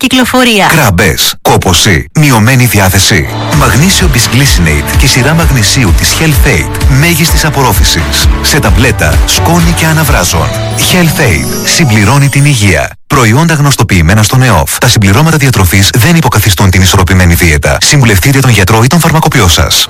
κυκλοφορία. Κράμπες, κόπωση, μειωμένη διάθεση. Μαγνήσιο Bisglycinate και σειρά μαγνησίου της Health Aid μέγιστης απορρόφησης. Σε ταμπλέτα, σκόνη και αναβράζων. Health Aid συμπληρώνει την υγεία. Προϊόντα γνωστοποιημένα στον ΕΟΦ. Τα συμπληρώματα διατροφής δεν υποκαθιστούν την ισορροπημένη δίαιτα. Συμβουλευτείτε τον γιατρό ή τον φαρμακοποιό σας.